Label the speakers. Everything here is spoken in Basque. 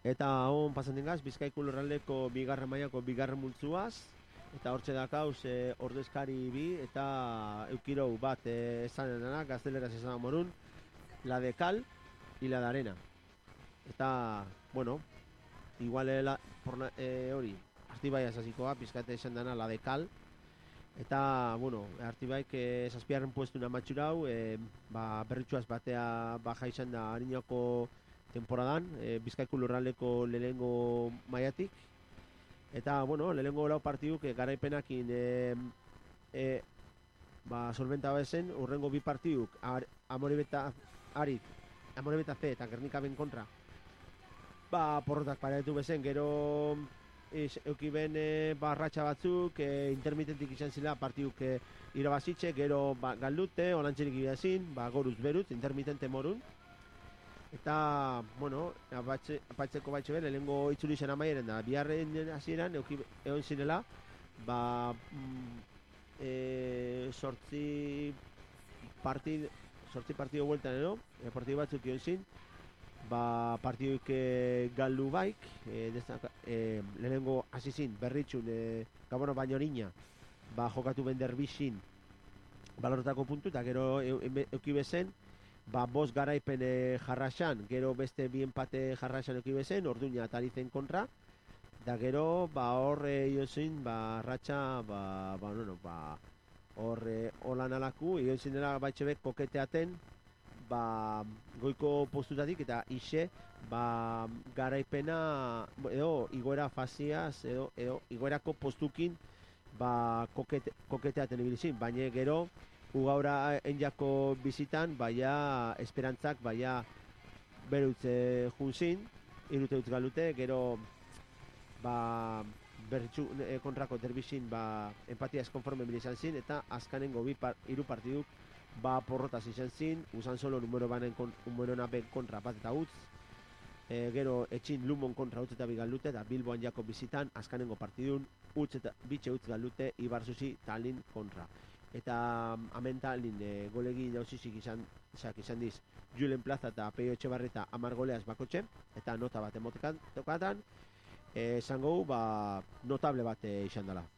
Speaker 1: Eta hon pasan dingaz, Bizkaiko lurraldeko bigarren mailako bigarren multzuaz, eta hortxe dakauz ordezkari bi, eta eukirou bat esanen dena, gazteleraz esan morun, la de cal y la de arena. Eta, bueno, igual hori, Artibai hasiko pizkate esan dena la de cal. Eta, bueno, Artibaik zazpiarren puestu namatxurau, berritxuaz batea baja izan da harinako temporadan, Bizkaiko lurraldeko lehengo maiatik. Eta, bueno, lehengo lau partiduk garaipenakin solventa bezen, urrengo bi partiduk Amorebeta C eta Gernika ben kontra porrotak paretu bezen, gero euki ben barratxa batzuk intermitentik izan zila partiduk irabazitxe, gero galdute, olantxerik ibazin, goruz beruz, intermitente morun. Eta, bueno, apatzeko baitxe ben, lehenko itzuli zen amaieren da, biharren hasieran egon zinela, sortzi partido bueltan edo, partido batzuk egon zin, partiduik galdu baik, lehenengo hasi zin, berritxun, Gabono Bañorina, jokatu ben derbizin balortako puntu, eta gero euki bezen, bost garaipen jarraxan, gero beste bi empate jarraxan euki bezen, Orduña eta Arizen kontra, da gero, hor iozin, ratxa, hor holan alaku, iozin dela baitxebek koketeaten, goiko postutatik eta ise garaipena edo igoera faziaz edo igoerako postukin koketeaten ibilizin, baina gero ugaura enjako bizitan esperantzak berutz junzin, irute utz galute, gero berritxu kontrako derbizin empatia eskonforme bilizan zin, eta azkanengo hiru partiduk porrotaz izan zin, usan solo numero ben kontra bat eta utz, gero etxin Lumon kontra utz eta bigaldute, eta Bilboan jako bizitan, azkanengo partidun, bitxe utz galdute, Ibarzuzi Talin kontra. Eta amen Talin golegi jauzizik izan diz, Julen Plaza eta Peio Etxebarreta 10 goleaz bakotxe, eta nota bat emotekan tokatan, esango notable bat izan dela.